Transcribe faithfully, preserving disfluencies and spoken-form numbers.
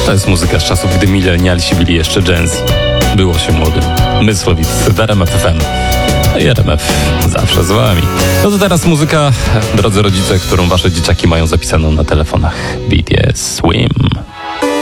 To jest muzyka z czasów, gdy milenialsi byli jeszcze Gen Z. Było się młodym. Mysłowic w R M F F M. I R M F zawsze z wami. No to teraz muzyka, drodzy rodzice, którą wasze dzieciaki mają zapisaną na telefonach. B T S Swim.